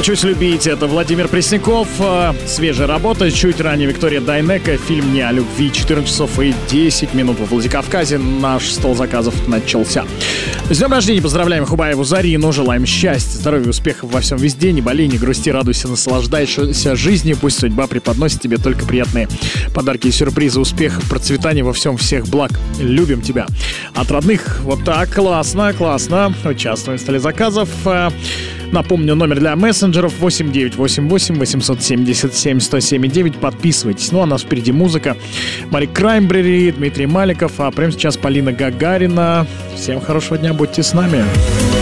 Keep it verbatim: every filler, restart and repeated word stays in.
Научусь любить. Это Владимир Пресняков. Свежая работа. Чуть ранее Виктория Дайнеко. Фильм «Не о любви». четырнадцать часов и десять минут во Владикавказе. Наш стол заказов начался. С днем рождения поздравляем Хубаеву Зарину. Желаем счастья, здоровья, успехов во всем везде. Не болей, не грусти, радуйся, наслаждайся жизнью. Пусть судьба преподносит тебе только приятные подарки и сюрпризы. Успехов, процветания во всем, всех благ. Любим тебя. От родных. Вот так. Классно, классно. Участвуем в столе заказов. Напомню, номер для мессенджеров восемь девятьсот восемьдесят восемь восемьсот семьдесят семь сто семь девять. Подписывайтесь. Ну, а у нас впереди музыка. Марик Краймбрери, Дмитрий Маликов. А прямо сейчас Полина Гагарина. Всем хорошего дня, будьте с нами.